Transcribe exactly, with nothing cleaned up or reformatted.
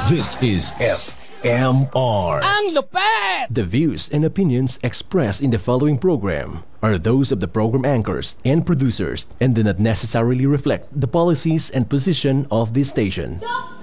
This is F M R. Ang lupet! The views and opinions expressed in the following program are those of the program anchors and producers and do not necessarily reflect the policies and position of this station. Stop!